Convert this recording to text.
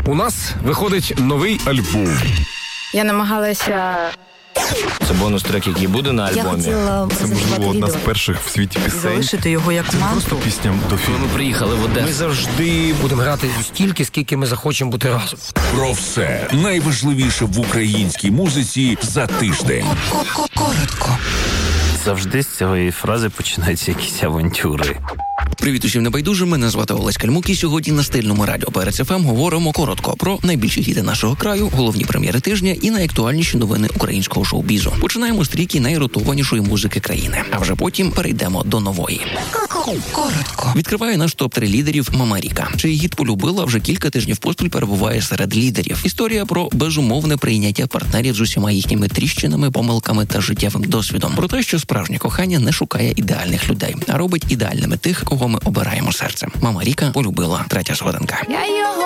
у нас виходить новий альбом. Я намагалася... Це бонус-трек, який буде на альбомі. Це, можливо, одна з перших в світі пісень. Залишити його як Це мантру. просто пісня до фільму. Ми приїхали в Одесу. Ми завжди будемо грати стільки, скільки ми захочемо бути разом. Про все найважливіше в українській музиці за тиждень. Коротко. Завжди з цієї фрази починаються якісь авантюри. Привіт усім небайдужим, мене звати Олесь Кальмук, і сьогодні на стильному радіо Перець ФМ говоримо коротко про найбільші хіти нашого краю, головні прем'єри тижня і найактуальніші новини українського шоу-бізу. Починаємо з трійки найротованішої музики країни, а вже потім перейдемо до нової. Коротко. Відкриває наш топ-3 лідерів Мама Ріка, чий гіт «Полюбила» вже кілька тижнів поспіль перебуває серед лідерів. Історія про безумовне прийняття партнерів з усіма їхніми тріщинами, помилками та життєвим досвідом. Про те, що справжнє кохання не шукає ідеальних людей, а робить ідеальними тих, кого ми обираємо серцем. Мама Ріка «Полюбила». 3-я сходинка. Я його